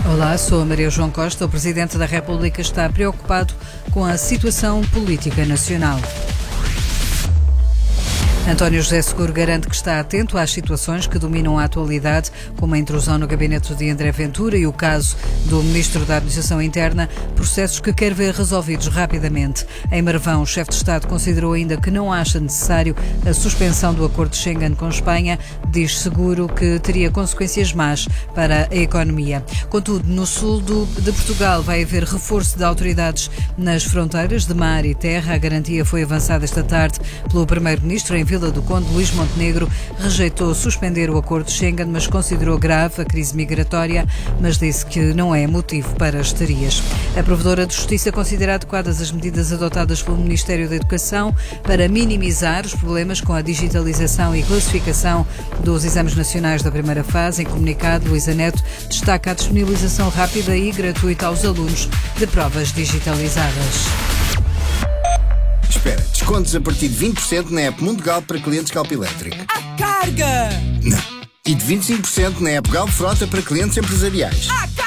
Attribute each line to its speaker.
Speaker 1: Olá, sou a Maria João Costa. O Presidente da República está preocupado com a situação política nacional. António José Seguro garante que está atento às situações que dominam a atualidade, como a intrusão no gabinete de André Ventura e o caso do Ministro da Administração Interna, processos que quer ver resolvidos rapidamente. Em Marvão, o chefe de Estado considerou ainda que não acha necessário a suspensão do acordo de Schengen com Espanha, diz Seguro que teria consequências más para a economia. Contudo, no sul de Portugal vai haver reforço de autoridades nas fronteiras de mar e terra. A garantia foi avançada esta tarde pelo Primeiro-Ministro em Vila do Conde. Luís Montenegro rejeitou suspender o acordo de Schengen, mas considerou grave a crise migratória, mas disse que não é motivo para histerias. A Provedora de Justiça considera adequadas as medidas adotadas pelo Ministério da Educação para minimizar os problemas com a digitalização e classificação dos exames nacionais da primeira fase. Em comunicado, Luísa Neto destaca a disponibilização rápida e gratuita aos alunos de provas digitalizadas.
Speaker 2: Espera, descontos a partir de 20% na app Mundo Galp para clientes Galp Elétrico.
Speaker 3: À carga!
Speaker 2: Não. E de 25% na app Galp Frota para clientes empresariais.
Speaker 3: À carga!